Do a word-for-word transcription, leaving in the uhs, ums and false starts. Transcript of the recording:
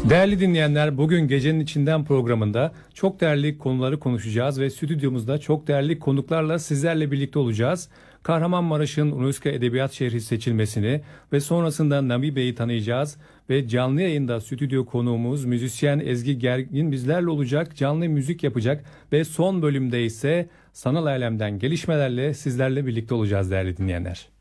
Değerli dinleyenler, bugün Gecenin İçinden programında çok değerli konuları konuşacağız ve stüdyomuzda çok değerli konuklarla sizlerle birlikte olacağız. Kahramanmaraş'ın UNESCO Edebiyat Şehri seçilmesini ve sonrasında Namibe'yi tanıyacağız ve canlı yayında stüdyo konuğumuz müzisyen Ezgi Gergin bizlerle olacak, canlı müzik yapacak ve son bölümde ise sanal alemden gelişmelerle sizlerle birlikte olacağız değerli dinleyenler.